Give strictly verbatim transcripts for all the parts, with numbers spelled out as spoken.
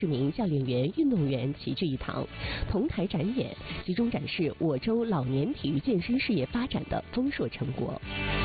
十名教练员、运动员齐聚一堂，同台展演，集中展示我州老年体育健身事业发展的丰硕成果。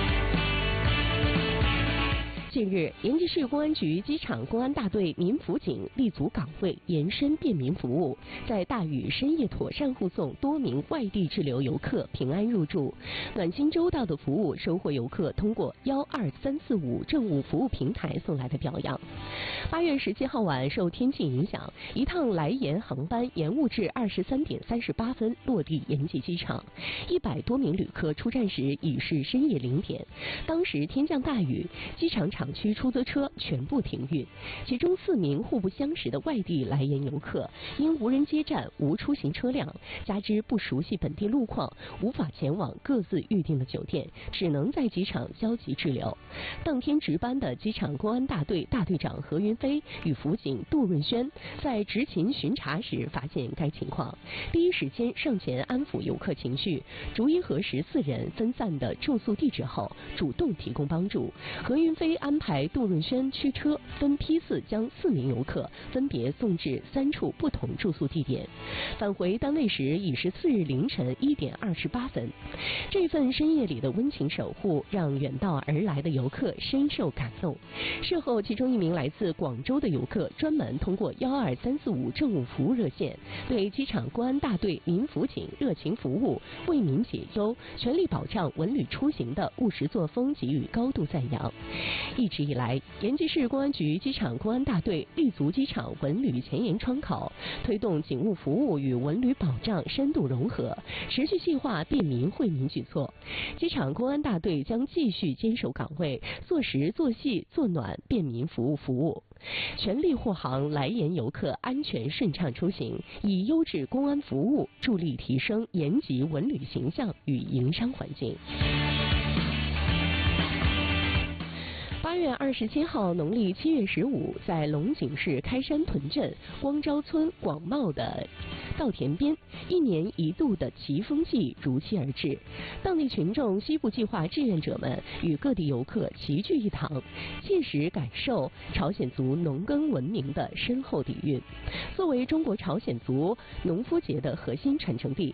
近日，延吉市公安局机场公安大队民辅警立足岗位，延伸便民服务，在大雨深夜妥善护送多名外地滞留游客平安入住。暖心周到的服务收获游客通过幺二三四五政务服务平台送来的表扬。八月十七号晚，受天气影响，一趟来延航班延误至二十三点三十八分落地延吉机场，一百多名旅客出站时已是深夜零点。当时天降大雨，机场场区出租车全部停运，其中四名互不相识的外地来延游客因无人接站、无出行车辆，加之不熟悉本地路况，无法前往各自预定的酒店，只能在机场焦急滞留。当天值班的机场公安大队大队长何云飞与辅警杜润轩在执勤巡查时发现该情况，第一时间上前安抚游客情绪，逐一核实四人分散的住宿地址后，主动提供帮助。何云飞安排杜润轩驱车，分批次将四名游客分别送至三处不同住宿地点。返回单位时已是次日凌晨一点二十八分。这份深夜里的温情守护，让远道而来的游客深受感动。事后，其中一名来自广州的游客专门通过幺二三四五政务服务热线，对机场公安大队民辅警热情服务、为民解忧、全力保障文旅出行的务实作风给予高度赞扬。一直以来，延吉市公安局机场公安大队立足机场文旅前沿窗口，推动警务服务与文旅保障深度融合，持续细化便民惠民举措。机场公安大队将继续坚守岗位，做实做细做暖便民服务服务，全力护航来延游客安全顺畅出行，以优质公安服务助力提升延吉文旅形象与营商环境。八月二十七号，农历七月十五，在龙井市开山屯镇光昭村广袤的稻田边，一年一度的奇风季如期而至。当地群众、西部计划志愿者们与各地游客齐聚一堂，切实感受朝鲜族农耕文明的深厚底蕴。作为中国朝鲜族农夫节的核心传承地，